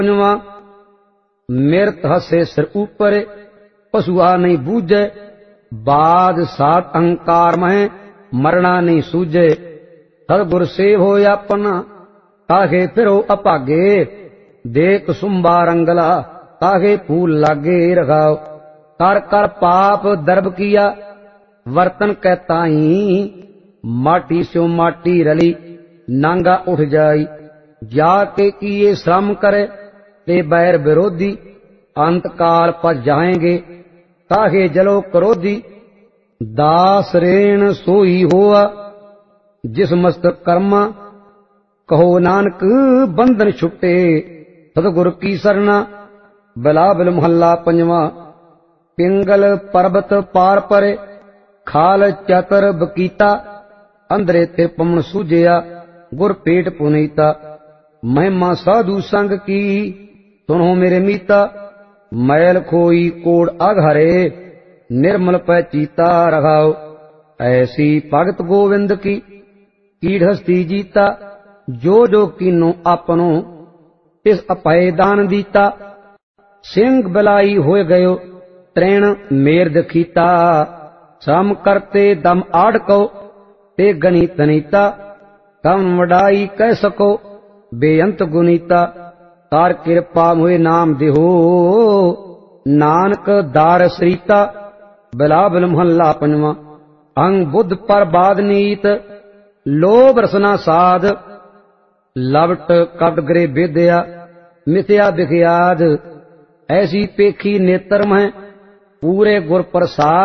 पंजवा मिरत हसे सिर ऊपर पशुआ नहीं बूझे बाद सात अहंकार में मरना नहीं सूझे सतगुर सेव हो अपना ताके फिरो अपागे देख सुंबा रंगला ताके फूल लागे रखाओ कर कर पाप दर्ब किया वर्तन कहता ही माटी स्यो माटी रली नांगा उठ जाई जाके किए श्रम करे ते बैर विरोधी अंत काल पर जाएंगे काहे जलो क्रोधी दास रेण सोई होआ जिस मस्त कर्मा कहो नानक बंधन छुटे सतगुर की सरना बिलावल महला पंजवा पिंगल पर्वत पार परे खाल चतर बकीता अंदरे ते पमन सूझिया गुर पेट पुनीता महिमा साधु संग की सुनो मेरे मीता मैल खोई कोड़ आघारे निर्मल पै चीता रखाओ ऐसी भगत गोविंद की कीड़ हस्ती जीता जो कीनो अपनो इस अपय दान दीता सिंह बिलाई हो गयो त्रेण मेर दखीता श्रम करते दम आड़को ते गनी तनीता कम वडाई कह सको बेअंत गुनीता तार कृपा मोहे नाम देहो नानक दार सरीता बिलावल महला पंजवा अंग बुद्ध पर बाद नीत लोभ रसना साध लवट कपट गरे बेदया मिथ्या बिखयाद ऐसी पेखी नेत्र में पूरे गुर प्रसाद